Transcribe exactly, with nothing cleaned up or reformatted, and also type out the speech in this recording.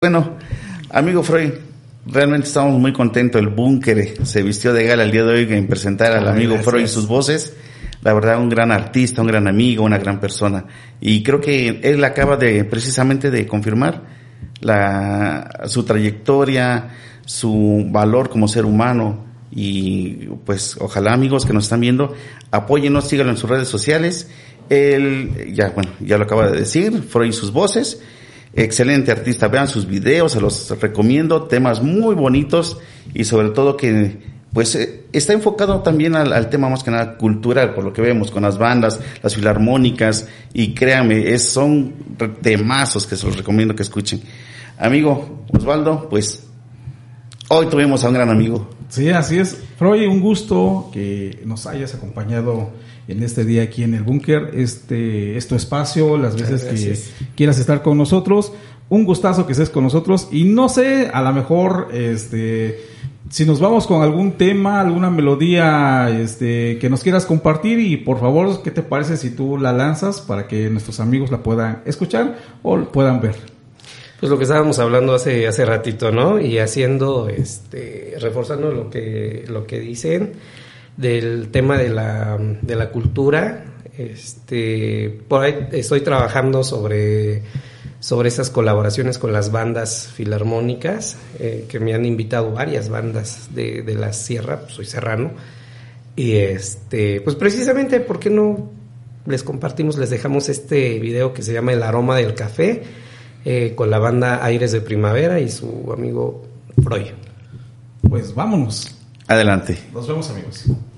Bueno, amigo Freud, realmente estamos muy contentos. El Búnker se vistió de gala el día de hoy en presentar al amigo Gracias. Freud y sus voces. La verdad, un gran artista, un gran amigo, una gran persona. Y creo que él acaba de, precisamente de confirmar la, su trayectoria, su valor como ser humano. Y pues ojalá, amigos que nos están viendo, apóyennos, síganlo en sus redes sociales. Él, ya, bueno, ya lo acaba de decir, Freud y sus voces. Excelente artista, vean sus videos, se los recomiendo, temas muy bonitos y sobre todo que pues eh, está enfocado también al, al tema más que nada cultural, por lo que vemos con las bandas, las filarmónicas, y créanme, es, son temazos que se los recomiendo que escuchen. Amigo Osvaldo, pues hoy tuvimos a un gran amigo. Sí, así es. Freud, un gusto que nos hayas acompañado en este día aquí en el Búnker, este, este espacio, las veces que quieras estar con nosotros. Un gustazo que estés con nosotros y no sé, a lo mejor, este, si nos vamos con algún tema, alguna melodía, este, que nos quieras compartir y por favor, ¿qué te parece si tú la lanzas para que nuestros amigos la puedan escuchar o puedan ver? Pues lo que estábamos hablando hace hace ratito, ¿no? Y haciendo, este, reforzando lo que lo que dicen del tema de la de la cultura, este, por ahí estoy trabajando sobre sobre esas colaboraciones con las bandas filarmónicas, eh, que me han invitado varias bandas de, de la sierra, pues soy serrano, y este, pues precisamente, ¿por qué no les compartimos, les dejamos este video que se llama El aroma del café, eh, con la banda Aires de Primavera y su amigo Freud? Pues vámonos. Adelante. Nos vemos, amigos.